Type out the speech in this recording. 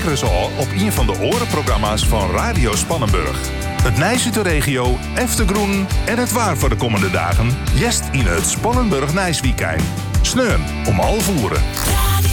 zeker eens al op een van de orenprogramma's van Radio Spannenburg. Het Nijs uit de regio, Eftergroen en het waar voor de komende dagen. Jest in het Spannenburg Nijsweekend. Sneun om 11:30.